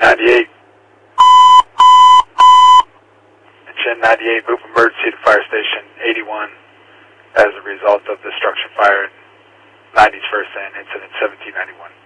98. Chin 98, move emergency to Fire Station 81 as a result of the structure fire in 90s first and incident 1791.